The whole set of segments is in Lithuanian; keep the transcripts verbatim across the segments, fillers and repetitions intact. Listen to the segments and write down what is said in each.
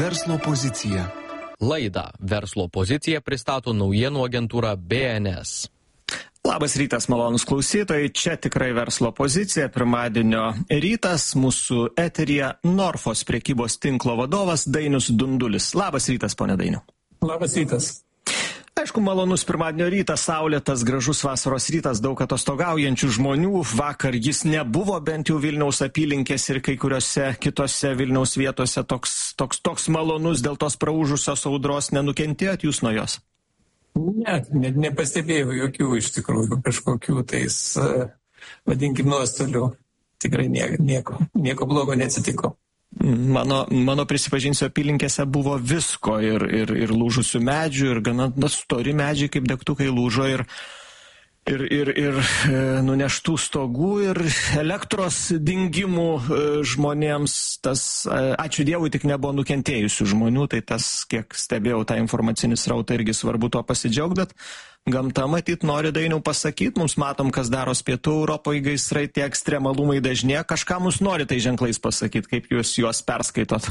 Verslo pozicija. Laidą Verslo pozicija pristato naujienų agentūra B N S. Labas rytas, malonus klausytojai, čia tikrai Verslo pozicija, pirmadienio rytas, mūsų eteryje Norfos prekybos tinklo vadovas Dainius Dundulis. Labas rytas, ponė Dainiau. Labas rytas. Aišku, malonus pirmadienio rytas, saulėtas, gražus vasaros rytas, daug atostogaujančių žmonių. Vakar jis nebuvo bent jau Vilniaus apylinkės ir kai kuriuose kitose Vilniaus vietose toks, toks, toks malonus dėl tos praūžusios audros. Nenukentėjot jūs nuo jos? Ne, net nepastebėjau jokių iš tikrųjų kažkokių tais, vadinkim, nuostolių. Tikrai nieko, nieko blogo neatsitiko. Mano, mano prisipažinsiu, apylinkėse buvo visko ir, ir, ir lūžusių medžių, ir gana stori medžiai kaip degtukai lūžo, ir, ir, ir, ir nuneštų stogų, ir elektros dingimų žmonėms. Tas, ačiū Dievui, tik nebuvo nukentėjusių žmonių, tai tas, kiek stebėjau tą informacinį srautą, irgi svarbu to pasidžiaugti, bet gamta matyt nori, Dainiau, pasakyti, mums matom, kas daros pietų Europoje, gaisrai, tie ekstremalumai dažnėja, kažką mums nori tai ženklais pasakyti, kaip jūs juos perskaitot.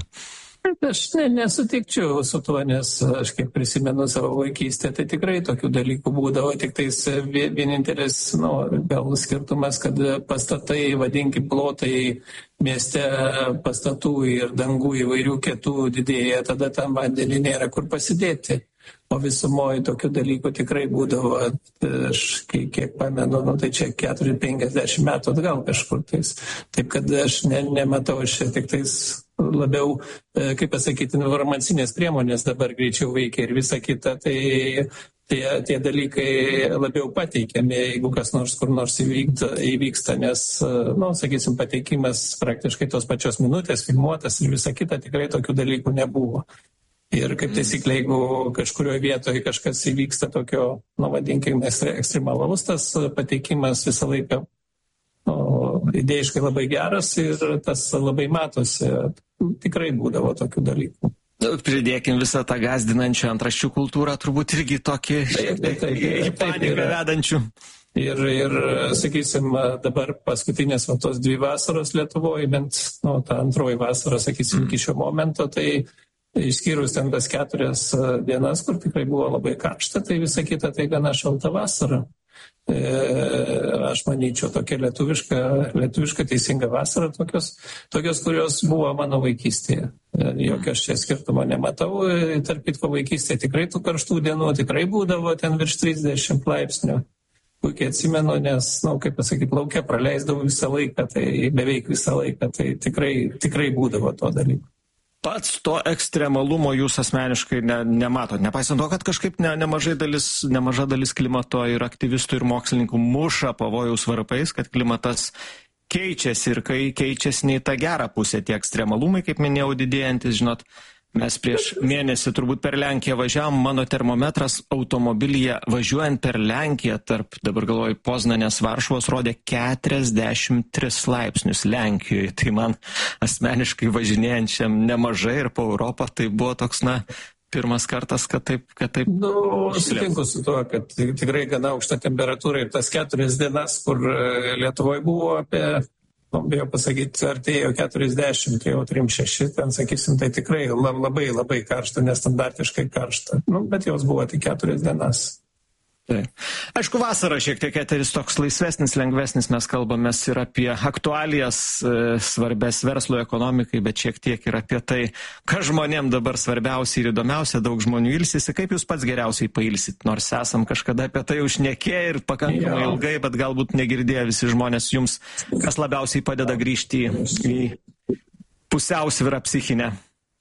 Aš ne, nesutikčiau su tuo, nes aš kaip prisimenu savo vaikystę, tai tikrai tokių dalykų būdavo, tik tais vienintelis, nu, gal skirtumas, kad pastatai, vadinkim, plotai mieste pastatų ir dangų įvairių kitų didėja, tada tam vandenį nėra kur pasidėti. O visumoje tokių dalykų tikrai būdavo, aš kiek pamenu, nu, tai čia keturiasdešimt penkiasdešimt metų atgal kažkur tais. Taip kad aš ne, nematau, aš tik tais labiau, kaip pasakyti, informacinės priemonės dabar greičiau veikia ir visa kita, tai tie, tie dalykai labiau pateikiami, jeigu kas nors kur nors įvykta, įvyksta, nes, nu, sakysim, pateikimas praktiškai tos pačios minutės, filmuotas ir visa kita, tikrai tokių dalykų nebuvo. Ir kaip taisyklė, jeigu kažkurioje vietoje kažkas įvyksta tokio, nu, vadinkime, ekstremalaus, tas pateikimas visą laiką, nu, idėjiškai labai geras ir tas labai matosi. Tikrai būdavo tokių dalykų. Pridėkim visą tą gazdinančią antraščių kultūrą, turbūt irgi tokį į paniką vedančių. Ir, ir, sakysim, dabar paskutinės va, tos dvi vasaros Lietuvoje, bent, nu, ta antroji vasara, sakysim, iki šio momento, tai išskyrus ten tas keturias dienas, kur tikrai buvo labai karšta, tai visa kita tai gana šalta vasara. E, aš manyčiau, tokia lietuviška, lietuviška teisinga vasara, tokios, tokios, kurios buvo mano vaikystėje. E, jokios čia skirtumo nematau. E, tarp kitko vaikystėje tikrai tų karštų dienų tikrai būdavo ten virš trisdešimt laipsnių. Puikiai atsimenu, nes, na, nu, kaip pasakyti, laukia praleisdavau visą laiką, tai beveik visą laiką, tai tikrai, tikrai būdavo to dalyko. Pats to ekstremalumo jūs asmeniškai ne, nematot, nepaisant to, kad kažkaip ne, nemažai dalis, nemaža dalis klimato ir aktyvistų ir mokslininkų muša pavojaus varpais, kad klimatas keičiasi ir kai keičiasi ne į tą gerą pusę, tie ekstremalumai, kaip minėjau, didėjantis, žinot, mes prieš mėnesį turbūt per Lenkiją važiavom, mano termometras automobilyje važiuojant per Lenkiją, tarp, dabar galvoju, Poznanės Varšuvos rodė keturiasdešimt tris laipsnius Lenkijoje. Tai man asmeniškai važinėjančiam nemažai ir po Europą tai buvo toks, na, pirmas kartas, kad taip... Kad taip nu, aš sutinku su tuo, kad tikrai gana aukšta temperatūra ir tas keturias dienas, kur Lietuvoje buvo apie... Bijau pasakyti, artėjo keturiasdešimt, jau trisdešimt šeši, ten sakysim, tai tikrai labai labai karšta, nestandartiškai karšta. Nu, bet jos buvo tik keturias dienas. Tai. Aišku, vasara šiek tiek eteris toks laisvesnis, lengvesnis, mes kalbamės ir apie aktualijas e, svarbės verslo ekonomikai, bet šiek tiek ir apie tai, kas žmonėm dabar svarbiausia ir įdomiausia, daug žmonių ilsisi, kaip jūs pats geriausiai pailsit, nors esam kažkada apie tai užnekėję ir pakankamai jo. Ilgai, bet galbūt negirdėjo visi žmonės jums, kas labiausiai padeda grįžti į, į pusiausvyrą psichinę.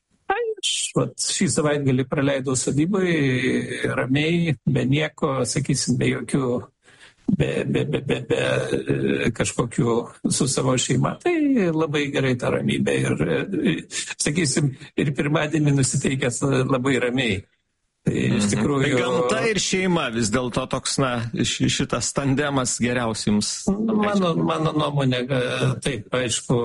Vat, šį savaitgalį praleidau sodybai, ramiai, be nieko, sakysim, be jokių, be, be, be, be, be kažkokių su savo šeima. Tai labai gerai ta ramybė ir, sakysim, ir pirmadienį nusiteikęs labai ramiai. Tai iš tikrųjų... Tai gamta ir šeima vis dėlto toks, na, šitas tandemas geriausiai jums. Mano, mano nuomonė, taip, aišku...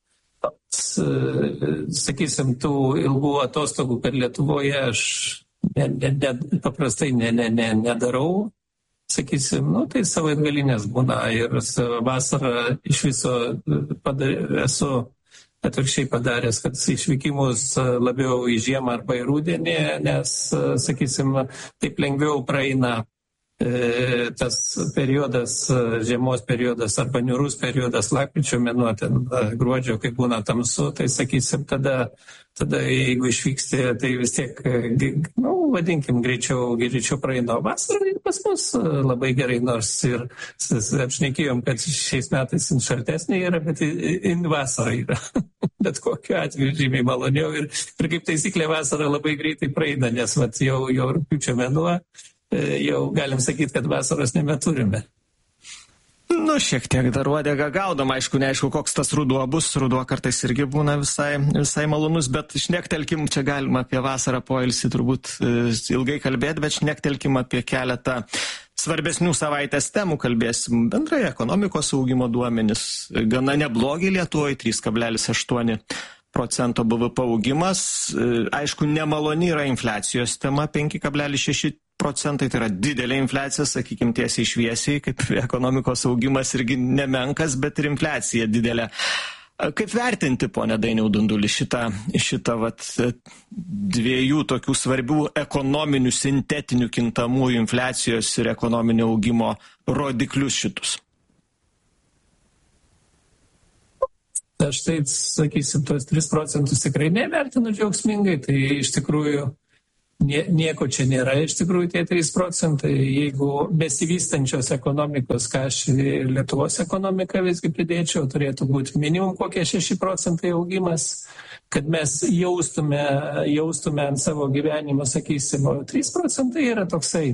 Sakysim, tų ilgų atostogų, kad Lietuvoje aš ne, ne, ne, paprastai ne, ne, ne, nedarau, sakysim, nu, tai savaitgalinės būna ir vasarą iš viso padar, esu atvirkščiai padaręs, kad išvykimus labiau į žiemą arba į rudenį, nes, sakysim, taip lengviau praeina tas periodas, žiemos periodas arba niūrus periodas, lapkričio mėnuo, ten gruodžio, kai būna tamsu, tai sakysim, tada, tada jeigu išvyksti, tai vis tiek, nu, vadinkim, greičiau, greičiau praeina. Vasarą ir pas mus labai gerai, nors ir apšnekėjom, kad šiais metais šaltesnė yra, bet in vasara yra. Bet kokiu atveju žymiai maloniau ir, ir kaip taisyklė vasara labai greitai praeina, nes vat, jau, jau rugpjūčio mėnuo, jau galim sakyti, kad vasaros nebeturime. Nu, šiek tiek dar uodegą gaudom, aišku, neaišku, koks tas ruduo bus, ruduo kartais irgi būna visai, visai malonus, bet šnektelkim, čia galima apie vasarą poilsį turbūt ilgai kalbėti, bet šnektelkim apie keletą svarbesnių savaitės temų, kalbėsim bendrai ekonomikos augimo duomenis, gana neblogi Lietuvoje, trys kablelis aštuoni procento B V P augimas, aišku, nemaloni yra infliacijos tema, penki kablelis šeši procentai, tai yra didelė infliacija, sakykime tiesiai šviesiai, kaip ekonomikos augimas irgi nemenkas, bet ir infliacija didelė. Kaip vertinti, ponė Dainiau Dunduli, šitą, šitą vat, dviejų tokių svarbių ekonominių, sintetinių kintamųjų infliacijos ir ekonominio augimo rodiklius šitus? Aš tai, sakysim, tuos tris procentus tikrai nevertinu džiaugsmingai, tai iš tikrųjų Nie, nieko čia nėra, iš tikrųjų tie trys procentai, jeigu besivystančios ekonomikos, ką aš Lietuvos ekonomiką visgi pridėčiau, turėtų būti minimum kokie šeši procentai augimas, kad mes jaustume, jaustume ant savo gyvenimo, sakysim, o trys procentai yra toksai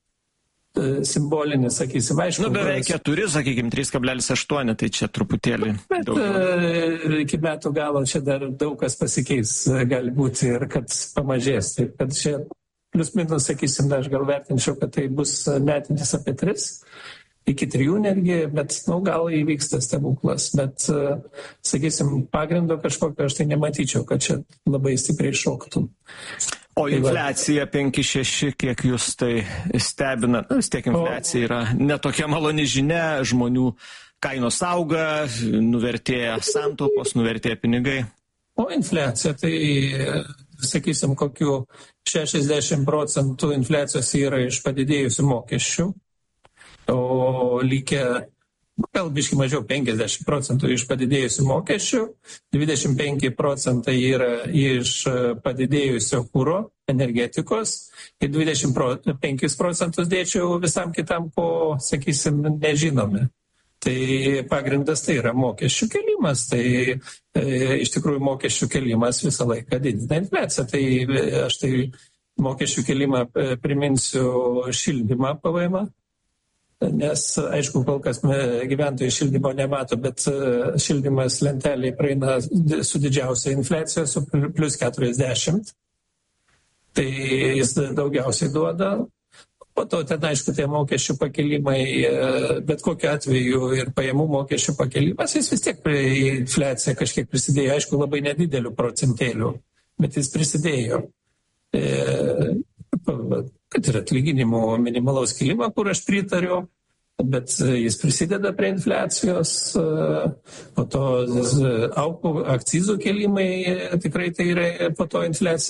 simbolinis, sakysim, aišku. Nu, beveik keturi, sakykim, trys kablelis aštuoni, tai čia truputėlį bet, daugiau. Iki metų galo čia dar daug kas pasikeis, gali būti ir kad pamažės. Tai kad čia plius minus, sakysim, aš gal vertinčiau, kad tai bus metinis apie tris, iki trijų netgi, bet, nu, gal įvyks tas stebuklas. Bet, sakysim, pagrindo kažkokio aš tai nematyčiau, kad čia labai stipriai šoktų. O infliacija penki šeši, kiek jūs tai stebina? Vis tiek infliacija yra netokia maloni žinia, žmonių kainos auga, nuvertėja santaupos, nuvertėja pinigai. O infliacija, tai, sakysim, kokių šešiasdešimt procentų infliacijos yra iš padidėjusių mokesčių, o lygia gal biškai mažiau penkiasdešimt procentų iš padidėjusių mokesčių, dvidešimt penki procentai yra iš padidėjusio kuro, energetikos ir dvidešimt penkis procentus dėčiau visam kitam, ko, sakysim, nežinome. Tai pagrindas tai yra mokesčių kelimas, tai e, iš tikrųjų mokesčių kelimas visą laiką didina infliaciją. Tai aš tai mokesčių kelimą priminsiu šildymą P V M-ą. Nes, aišku, kol kas gyventojai šildymo nemato, bet šildymas lentelėje praeina su didžiausia infliacija, su plus keturiasdešimt. Tai jis daugiausiai duoda. Po to ten, aišku, tie mokesčių pakelimai, bet kokiu atveju ir pajamų mokesčių pakelimas, jis vis tiek prie infliaciją kažkiek prisidėjo, aišku, labai nedidelių procentėlių, bet jis prisidėjo. E, kad ir atlyginimų minimalaus kilimo, kur aš pritariu, bet jis prisideda prie infliacijos, po to aukų akcizų kelimai, tikrai tai yra po to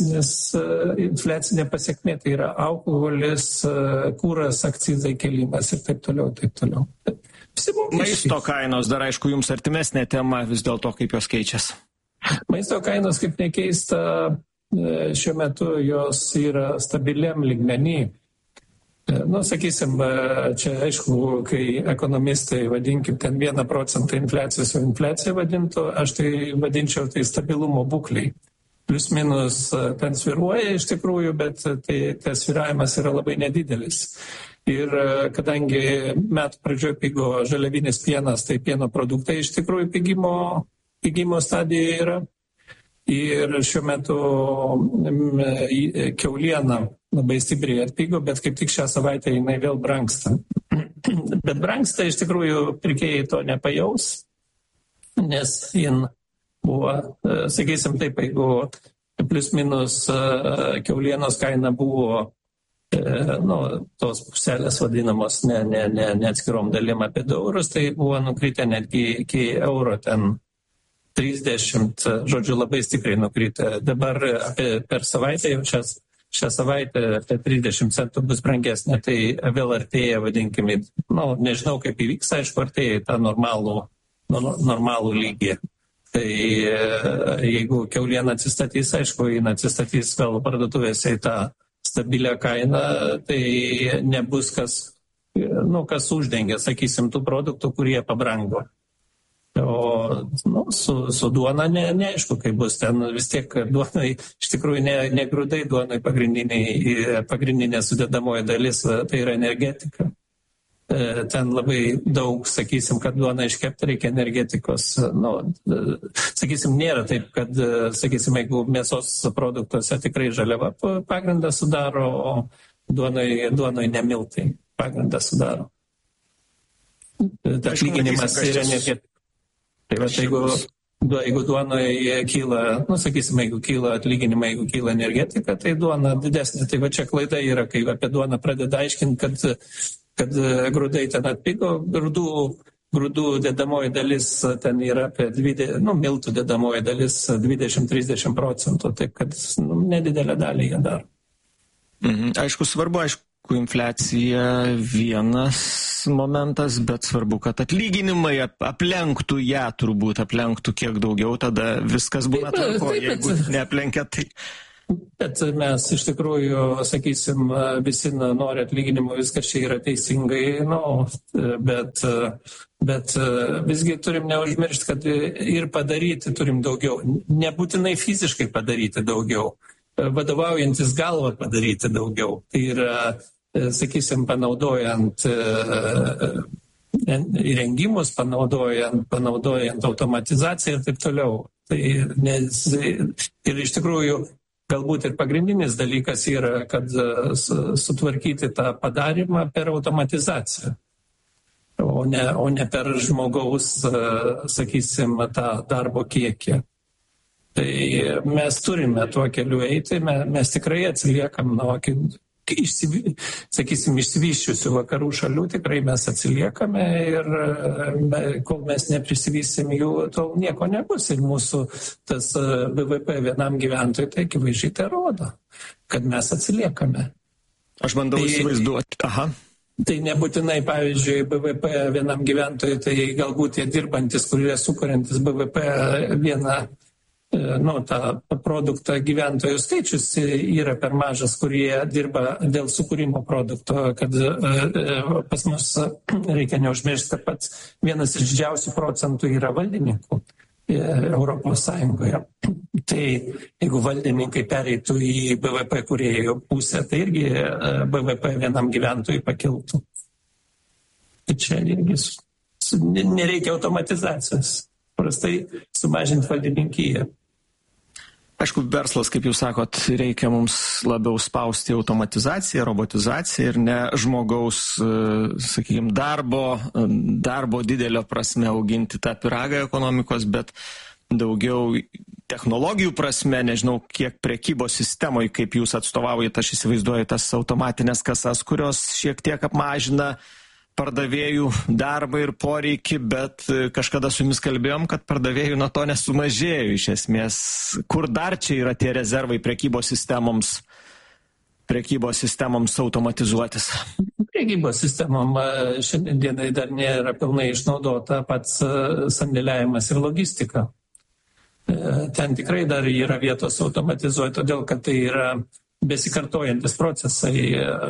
infliacinė pasiekmė, tai yra alkoholis, kūras, akcizai kelimas ir taip toliau, taip toliau. Maisto kainos, dar aišku, jums artimesnė tema vis dėlto, kaip jos keičiasi. Maisto kainos, kaip nekeista, šiuo metu jos yra stabiliam lygmenį. Nu, sakysim, čia aišku, kai ekonomistai vadinkim ten vieną procentą infliacijos o infliaciją vadintų, aš tai vadinčiau tai stabilumo būkliai. Plius minus ten sviruoja iš tikrųjų, bet tai tas sviravimas yra labai nedidelis. Ir kadangi metų pradžioje pigo žaliavinis pienas, tai pieno produktai iš tikrųjų pigimo, pigimo stadijoje yra. Ir šiuo metu kiauliena labai stipriai atpigo, bet kaip tik šią savaitę jinai vėl brangsta. Bet brangsta iš tikrųjų pirkėjai to nepajaus, nes jin buvo, sakysim taip, jeigu plius minus kiaulienos kaina buvo, nu, tos puselės vadinamos ne, ne, ne, ne atskirom dalim apie du eurus, tai buvo nukritę netgi iki euro ten trisdešimt, žodžiu, labai stipriai nukritę. Dabar apie per savaitę jau šias, šią savaitę apie trisdešimt centų bus brangesnė, tai vėl artėja, vadinkime, nu, nežinau kaip įvyks, aišku, artėja į tą normalų, normalų lygį. Tai jeigu kiauliena atsistatys, aišku, jin atsistatys vėl parduotuvėse į tą stabilią kainą, tai nebus kas, nu, kas uždengia, sakysim, tų produktų, kurie pabrango. O nu, su, su duona ne, neaišku, kaip bus. Ten vis tiek duonai, iš tikrųjų ne, ne grūdai duonai pagrindinė sudedamoji dalis, tai yra energetika. Ten labai daug, sakysim, kad duona iškepti reikia energetikos. Nu, sakysim, nėra taip, kad, sakysim, jeigu mėsos produktuose tikrai žaliava pagrindą sudaro, o duonai, duonai ne miltai pagrindą sudaro. Atlyginimas yra energetika. Tai va, jeigu, jeigu duonoje kyla, nu, sakysim, jeigu kyla atlyginimai, jeigu kyla energetika, tai duona didesnė. Tai va čia klaida yra, kai apie duoną pradeda aiškinti, kad kad grūdai ten atpigo, grūdų, grūdų dedamoji dalis ten yra apie dvidešimt, nu, miltų dedamoji dalis dvidešimt trisdešimt procentų, taip kad nu, nedidelę dalį jie daro. Mhm. Aišku, svarbu, aišku, infliacija vienas momentas, bet svarbu, kad atlyginimai aplenktų ją, turbūt aplenktų kiek daugiau, tada viskas būna tvarko, jeigu neaplenkia, tai... Bet mes iš tikrųjų, sakysim, visi nori atlyginimų, viskas čia yra teisingai, nu, bet, bet visgi turim neužmiršti, kad ir padaryti turim daugiau. Nebūtinai fiziškai padaryti daugiau, vadovaujantis galvą padaryti daugiau. Tai yra, sakysim, panaudojant įrengimus, panaudojant, panaudojant automatizaciją ir taip toliau. Tai, nes, ir iš tikrųjų, galbūt ir pagrindinis dalykas yra, kad sutvarkyti tą padarimą per automatizaciją, o ne, o ne per žmogaus, sakysim, tą darbo kiekį. Tai mes turime tuo keliu eiti, mes, mes tikrai atsiliekam nuo, išsiv... sakysim, išsivyščiusių vakarų šalių, tikrai mes atsiliekame ir kol mes neprisivysim jų, tol nieko nebus. Ir mūsų tas B V P vienam gyventojui tai akivaizdžiai tai rodo, kad mes atsiliekame. Aš bandau tai, įsivaizduoti. Aha. Tai nebūtinai, pavyzdžiui, B V P vienam gyventojui, tai galbūt tie dirbantis, kurie sukuriantis B V P vieną nu, tą produktą gyventojų skaičius yra per mažas, kurie dirba dėl sukūrimo produkto, kad pas mus reikia neužmiršti, kad pats vienas iš didžiausių procentų yra valdininkų Europos Sąjungoje. Tai jeigu valdininkai pereitų į B V P kūrėjų pusę, tai irgi B V P vienam gyventojui pakiltų. Tai čia irgi nereikia automatizacijos, prastai sumažinti valdininkiją. Aišku, verslas, kaip jūs sakot, reikia mums labiau spausti automatizaciją, robotizaciją ir ne žmogaus, sakykime, darbo, darbo didelio prasme auginti tą pyragą ekonomikos, bet daugiau technologijų prasme, nežinau, kiek prekybos sistemoje, kaip jūs atstovaujate, aš įsivaizduoju tas automatinės kasas, kurios šiek tiek apmažina pardavėjų darbą ir poreikį, bet kažkada su jumis kalbėjom, kad pardavėjų nuo to nesumažėjo iš esmės. Kur dar čia yra tie rezervai prekybos sistemoms, prekybos sistemoms automatizuotis? Prekybos sistemom šiandienai dar nėra pilnai išnaudota pats sandėliavimas ir logistika. Ten tikrai dar yra vietos automatizuoti, todėl kad tai yra besikartojantis procesai.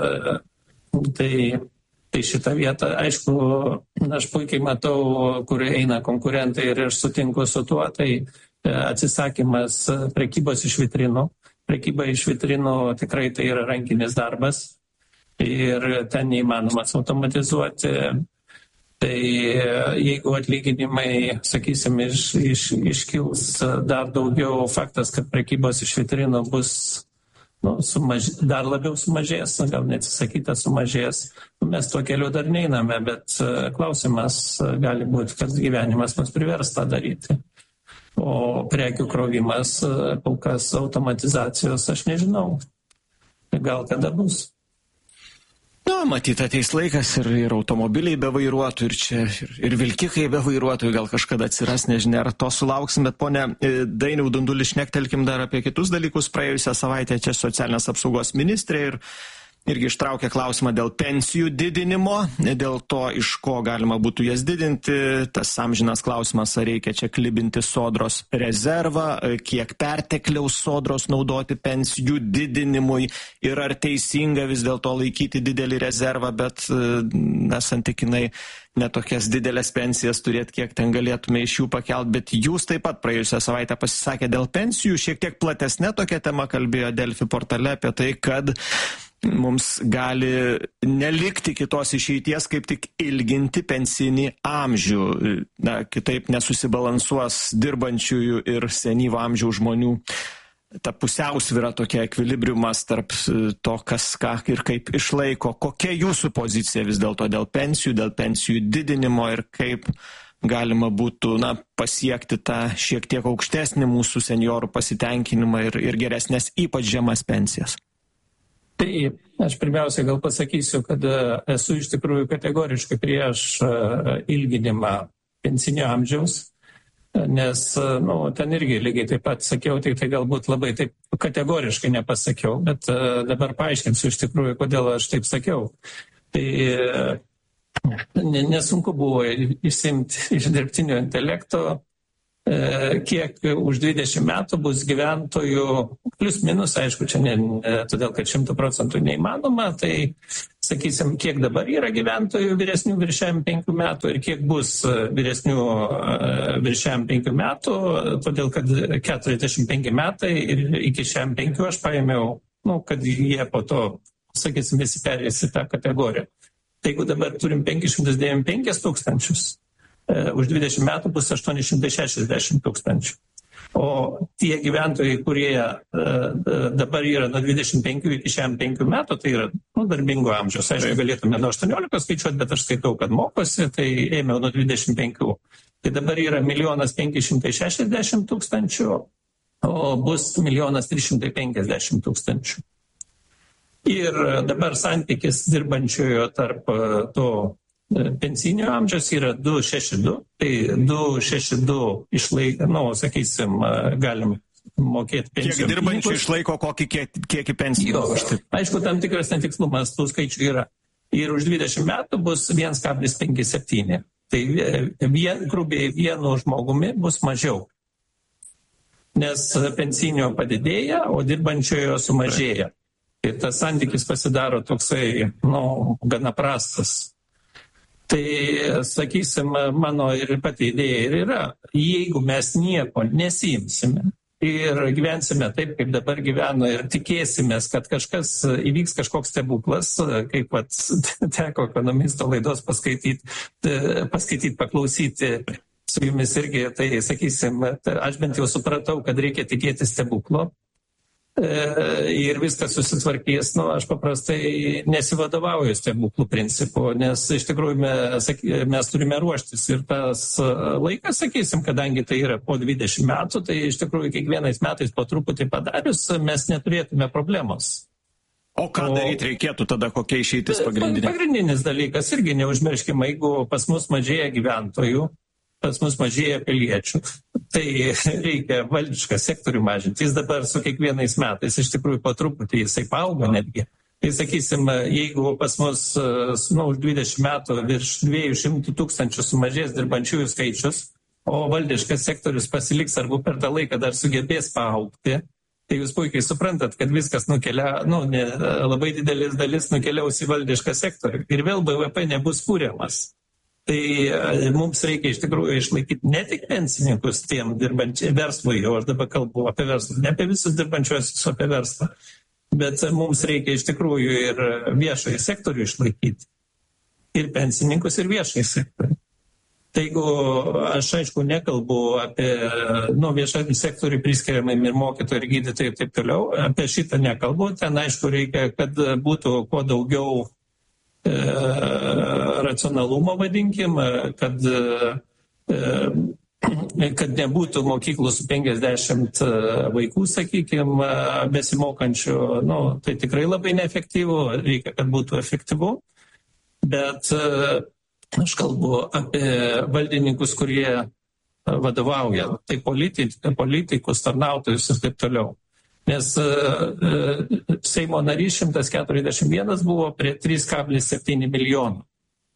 Tai Tai šitą vietą, aišku, aš puikiai matau, kur eina konkurentai ir aš sutinku su tuo, tai atsisakymas prekybos iš vitrinų. Prekyba iš vitrinų tikrai tai yra rankinis darbas ir ten neįmanomas automatizuoti. Tai jeigu atlyginimai, sakysim, iš, iš, iškils dar daugiau, faktas, kad prekybos iš vitrinų bus Nu, sumaž... dar labiau sumažės, gal neatsisakyta sumažės. Mes tuo keliu dar neiname, bet klausimas gali būti, kad gyvenimas mus privers tą daryti. O prekių krovimas, kol kas automatizacijos, aš nežinau. Gal kada bus. Na, matyt, ateis laikas ir, ir automobiliai be vairuotojų, ir čia ir, ir vilkikai be vairuotojų gal kažkada atsiras, nežinia, ar to sulauksim, bet ponia Dainiau Dunduli, šnektelkim dar apie kitus dalykus. Praėjusią savaitę čia socialinės apsaugos ministrė ir irgi ištraukė klausimą dėl pensijų didinimo, dėl to, iš ko galima būtų jas didinti. Tas amžinas klausimas, ar reikia čia klibinti sodros rezervą, kiek pertekliaus sodros naudoti pensijų didinimui ir ar teisinga vis dėlto laikyti didelį rezervą, bet na, santykinai netokias didelės pensijas turėti, kiek ten galėtume iš jų pakelt. Bet jūs taip pat praėjusią savaitę pasisakė dėl pensijų, šiek tiek platesnė tokia tema, kalbėjo Delfi portale apie tai, kad mums gali nelikti kitos išeities, kaip tik ilginti pensinį amžių. Na, kitaip nesusibalansuos dirbančiųjų ir senyvo amžiaus žmonių ta pusiausvyra, tokia ekvilibriumas tarp to, kas ką ir kaip išlaiko. Kokia jūsų pozicija vis dėlto dėl pensijų, dėl pensijų didinimo ir kaip galima būtų na, pasiekti tą šiek tiek aukštesnį mūsų seniorų pasitenkinimą ir, ir geresnės, ypač žemas pensijas? Tai aš pirmiausia gal pasakysiu, kad esu iš tikrųjų kategoriškai prieš ilginimą pensinio amžiaus, nes nu, ten irgi lygiai taip pat sakiau, tik tai galbūt labai taip kategoriškai nepasakiau, bet dabar paaiškinsiu iš tikrųjų, kodėl aš taip sakiau. Tai nesunku buvo išsimti iš dirbtinio intelekto, kiek už dvidešimt metų bus gyventojų, plius minus, aišku, čia ne, todėl, kad šimtų procentų neįmanoma, tai sakysim, kiek dabar yra gyventojų vyresnių virš šešiasdešimt penkių metų ir kiek bus vyresnių virš šešiasdešimt penkių metų, todėl, kad keturiasdešimt penki metai ir iki šešiasdešimt penkių aš paėmiau, nu, kad jie po to, sakysim, visi perės į tą kategoriją. Tai jeigu dabar turim penkis šimtus devyniasdešimt penkis tūkstančius, už dvidešimt metų bus aštuoni šimtai šešiasdešimt tūkstančių. O tie gyventojai, kurie dabar yra nuo dvidešimt penkių iki šešiasdešimt penkių metų, tai yra nu, darbingo amžiaus. Aišku, galėtume nuo aštuoniolikos skaičiuoti, bet aš skaitau, kad mokosi, tai ėmiau nuo dvidešimt penkių. Tai dabar yra milijonas penki šimtai šešiasdešimt tūkstančių, o bus milijonas trys šimtai penkiasdešimt tūkstančių. Ir dabar santykis dirbančiojo tarp to pensinio amžiaus yra du šeši du, tai du šeši du išlaiko, nu, sakysim, galim mokėti pensijų. Kiek dirbančių išlaiko kokį kiekį pensijų? Aišku, tam tikras netikslumas tų skaičių yra. Ir už dvidešimt metų bus vienas kablelis penki septyni. Tai vien, grubiai vienu žmogumi bus mažiau. Nes pensinio padidėja, o dirbančiojo sumažėja. Ir tas santykis pasidaro toksai, nu, gana prastas. Tai, sakysim, mano ir pati idėja ir yra, jeigu mes nieko nesiimsime ir gyvensime taip, kaip dabar gyveno ir tikėsimės, kad kažkas įvyks kažkoks stebuklas, kaip pat teko ekonomisto laidos paskaityti, paskaityti, paklausyti su jumis irgi, tai, sakysim, aš bent jau supratau, kad reikia tikėti stebuklo. Ir viskas susitvarkys, nu, aš paprastai nesivadovauju stebuklų principu, nes iš tikrųjų mes, mes turime ruoštis ir tas laikas, sakysim, kadangi tai yra po dvidešimt metų, tai iš tikrųjų kiekvienais metais po truputį padarius mes neturėtume problemos. O ką o, daryti reikėtų tada, kokia išeitis pagrindinė? Pagrindinis dalykas, irgi neužmirškime, jeigu pas mus mažėja gyventojų, pas mus mažėja piliečių, tai reikia valdišką sektorių mažinti. Jis dabar su kiekvienais metais iš tikrųjų po truputį jisai paaugo netgi. Tai sakysim, jeigu pas mus nu, už dvidešimt metų virš dviejų šimtų tūkstančių sumažės dirbančiųjų skaičius, o valdiškas sektorius pasiliks arba per tą laiką dar sugebės paaugti, tai jūs puikiai suprantat, kad viskas nukelia, nu, ne, labai didelis dalis nukeliaus į valdišką sektorių ir vėl B V P nebus kūriamas. Tai mums reikia iš tikrųjų išlaikyti ne tik pensininkus tiem dirbančiai verslui, o aš dabar kalbu apie verslą, ne apie visus dirbančiuosius, o apie verslą, bet mums reikia iš tikrųjų ir viešąjį sektorių išlaikyti, ir pensininkus, ir viešąjį sektorių. Tai jeigu aš aišku nekalbu apie nu, viešąjį sektorių priskiriamai ir mokytojų, ir gydytojų ir taip toliau, apie šitą nekalbu, ten aišku reikia, kad būtų kuo daugiau racionalumo, vadinkim, kad kad nebūtų mokyklų su penkiasdešimt vaikų, sakykime, besimokančių, nu, tai tikrai labai neefektyvu, reikia, kad būtų efektyvu. Bet aš kalbu apie valdininkus, kurie vadovauja, tai politi- politikus, tarnautojus ir taip toliau. Nes Seimo narys šimtas keturiasdešimt vienas buvo prie trys kablelis septyni milijono.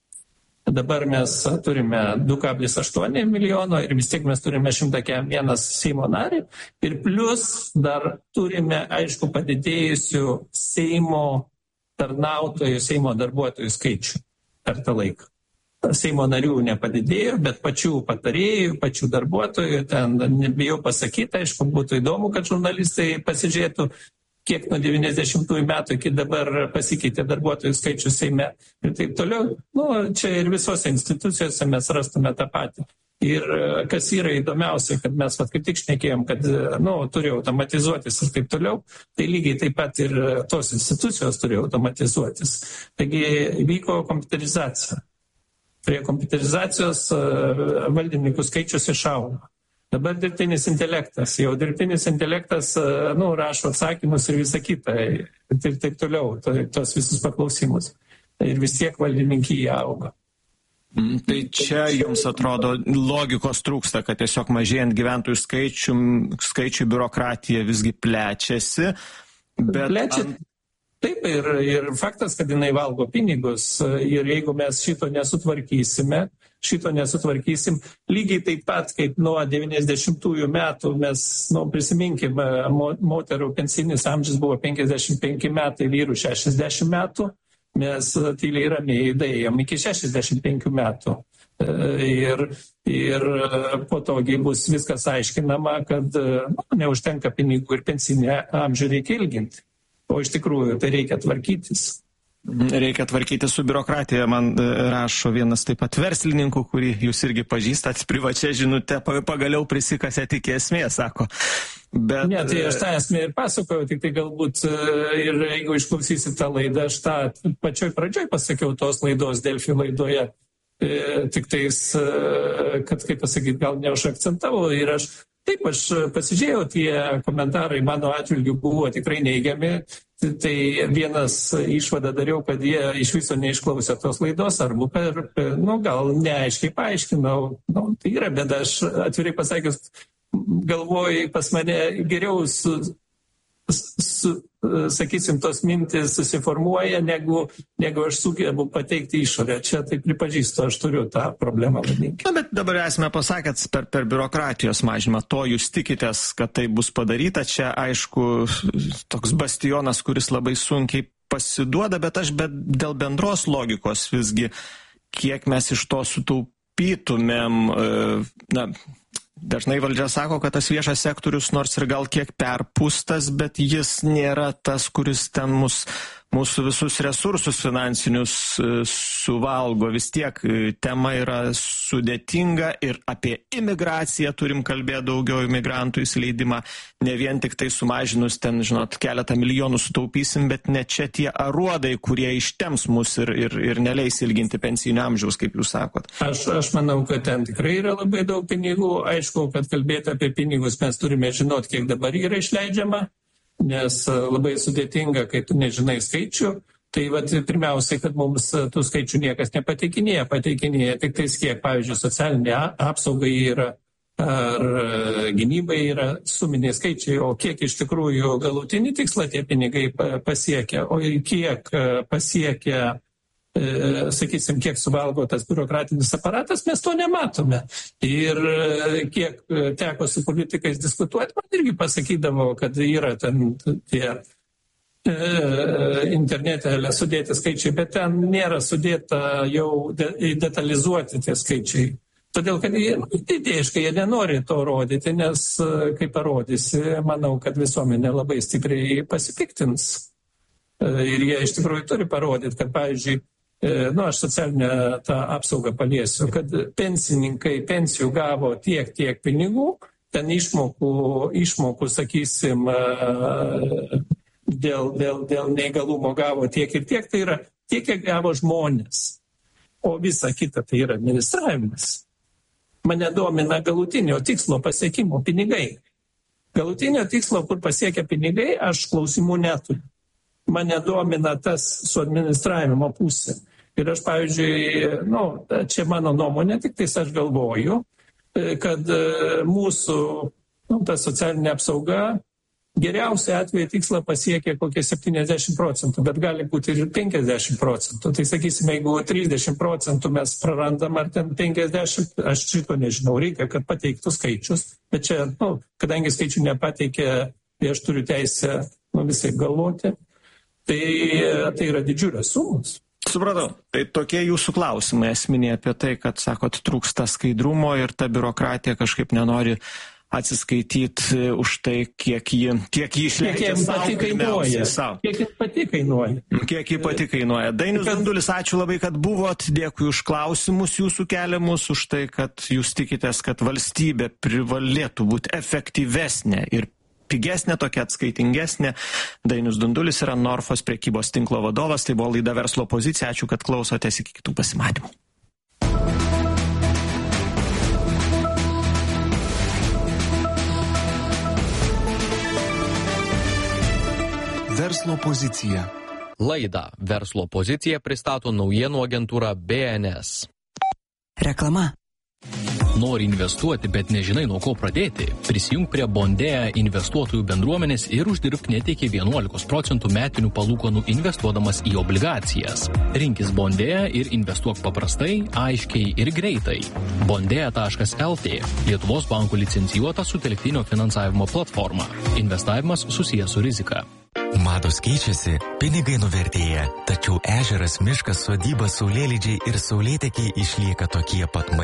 Dabar mes turime du kablelis aštuoni milijono ir vis tiek mes turime šimtą vienas Seimo narį. Ir plus dar turime, aišku, padidėjusių Seimo tarnautojų, Seimo darbuotojų skaičių per tą laiką. Seimo narių nepadidėjo, bet pačių patarėjų, pačių darbuotojų, ten nebijau pasakyti, aišku, būtų įdomu, kad žurnalistai pasižiūrėtų, kiek nuo devyniasdešimtųjų metų iki dabar pasikeitė darbuotojų skaičius Seime ir taip toliau. Nu, čia ir visose institucijose mes rastume tą patį. Ir kas yra įdomiausia, kad mes vat, kaip tik šnekėjom, kad nu, turi automatizuotis ir taip toliau, tai lygiai taip pat ir tos institucijos turi automatizuotis. Taigi vyko kompiuterizacija. Prie kompiuterizacijos valdininkų skaičius išaugo. Dabar dirbtinis intelektas, jau dirbtinis intelektas, nu, rašo atsakymus ir visą kitą, ir taip toliau, tos visus paklausimus. Ir vis tiek valdininkyje auga. Mm, tai čia jums atrodo logikos trūksta, kad tiesiog mažėjant gyventojų skaičių, skaičių biurokratija visgi plečiasi. Bet Plečia, ant... Taip, ir, ir faktas, kad jinai valgo pinigus, ir jeigu mes šito nesutvarkysime, šito nesutvarkysim, lygiai taip pat, kaip nuo devyniasdešimtųjų metų mes, nu, prisiminkime, moterų pensinis amžius buvo penkiasdešimt penki metai, vyrų šešiasdešimt metų, mes tyliai ramiai daėjom iki šešiasdešimt penkių metų. Ir, ir po togi bus viskas aiškinama, kad nu, neužtenka pinigų ir pensinį amžių reikia ilginti. O iš tikrųjų tai reikia tvarkytis. Reikia tvarkyti su biurokratija, man rašo vienas taip pat verslininkų, kurį jūs irgi pažįstat, privačia žinute, pagaliau prisikasėt iki esmės, sako. Bet... Ne, tai aš tą esmę ir pasakojau, tik tai galbūt ir jeigu išklausysit tą laidą, aš tą pačioj pradžioj pasakiau tos laidos Delfi laidoje, tik tais, kad, kaip pasakyti, gal neužakcentavau ir aš taip, aš pasižiūrėjau, tie komentarai mano atžvilgiu buvo tikrai neigiami, tai vienas išvadą dariau, kad jie iš viso neišklausė tos laidos, arba per, nu, gal neaiškiai paaiškinau, nu, tai yra bėda, aš atvirai pasakius, galvoju, pas mane geriau su, su, sakysim, tos mintis susiformuoja, negu, negu aš sugebu pateikti išorę. Čia tai pripažįstu, aš turiu tą problemą vadinti. Na, bet dabar esame pasakėt per, per biurokratijos mažymą. To jūs tikitės, kad tai bus padaryta. Čia, aišku, toks bastionas, kuris labai sunkiai pasiduoda, bet aš bet dėl bendros logikos visgi, kiek mes iš to sutaupytumėm, na, dažnai valdžia sako, kad tas viešas sektorius nors ir gal kiek perpūstas, bet jis nėra tas, kuris ten mus, mūsų visus resursus finansinius suvalgo. Vis tiek tema yra sudėtinga ir apie imigraciją turim kalbėti daugiau, imigrantų įsileidimą. Ne vien tik tai sumažinus ten, žinot, keletą milijonų sutaupysim, bet ne čia tie aruodai, kurie ištems mus ir, ir, ir neleis ilginti pensijinio amžiaus, kaip jūs sakot. Aš, aš manau, kad ten tikrai yra labai daug pinigų. Aišku, kad kalbėti apie pinigus mes turime žinoti, kiek dabar yra išleidžiama, nes labai sudėtinga, kai tu nežinai skaičių. Tai vat, pirmiausiai, kad mums tų skaičių niekas nepateikinėja, pateikinėja tik tais kiek, pavyzdžiui, socialinė apsaugai yra ar gynybai yra suminiai skaičiai, o kiek iš tikrųjų galutinį tikslą tie pinigai pasiekia, o kiek pasiekia, sakysim, kiek suvalgo tas biurokratinis aparatas, mes to nematome. Ir kiek teko su politikais diskutuoti, man irgi pasakydavo, kad yra ten tie internete sudėti skaičiai, bet ten nėra sudėta jau detalizuoti tie skaičiai. Todėl, kad jie, idėjiškai jie nenori to rodyti, nes kai parodysi, manau, kad visuomenė labai stipriai pasipiktins. Ir jie iš tikrųjų turi parodyti, kad, pavyzdžiui, nu, aš socialinę tą apsaugą paliesiu, kad pensininkai pensijų gavo tiek, tiek pinigų, ten išmokų, išmokų sakysim, dėl, dėl, dėl neįgalumo gavo tiek ir tiek, tai yra tiek, kiek gavo žmonės. O visa kita tai yra administravimas. Mane domina galutinio tikslo pasiekimo pinigai. Galutinio tikslo, kur pasiekia pinigai, aš klausimų neturiu. Mane domina tas su administravimo pusė. Ir aš, pavyzdžiui, nu, čia mano nuomonė, tik tais aš galvoju, kad mūsų nu, ta socialinė apsauga geriausia atveju tikslą pasiekia kokie septyniasdešimt procentų, bet gali būti ir penkiasdešimt procentų. Tai sakysime, jeigu trisdešimt procentų mes prarandam ar ten penkiasdešimt, aš šito nežinau, reikia, kad pateiktų skaičius, bet čia, nu, kadangi skaičių nepateikė, tai aš turiu teisę nu, visai galvoti, tai, tai yra didžiulės sumos. Supratau, tai tokie jūsų klausimai esminiai apie tai, kad, sakot, trūksta skaidrumo ir ta biurokratija kažkaip nenori atsiskaityti už tai, kiek jį, kiek jį išleidžia savo, pirmiausiai savo. Kiek jį pati kainuoja. Kiek jį pati kainuoja. Dainius Dundulis, ačiū labai, kad buvot. Dėkui už klausimus jūsų keliamus, už tai, kad jūs tikitės, kad valstybė privalėtų būti efektyvesnė ir pigesnė, tokia atskaitingesnė. Dainius Dundulis yra Norfos prekybos tinklo vadovas. Tai buvo laida Verslo pozicija. Ačiū, kad klausotės, iki kitų pasimatymų. Verslo pozicija. Laidą Verslo pozicija pristato naujienų agentūra B N S. Reklama. Nori investuoti, bet nežinai nuo ko pradėti? Prisijunk prie Bondėja investuotojų bendruomenės ir uždirbk net iki vienuolikos procentų metinių palūkanų investuodamas į obligacijas. Rinkis Bondėja ir investuok paprastai, aiškiai ir greitai. Bondėja taškas L T – Lietuvos bankų licencijuota sutelktinio finansavimo platforma. Investavimas susijęs su rizika. Mados keičiasi, pinigai nuvertėja, tačiau ežeras, miškas, sodyba, saulėlydžiai ir saulėtekiai išlieka tokie pat madingi.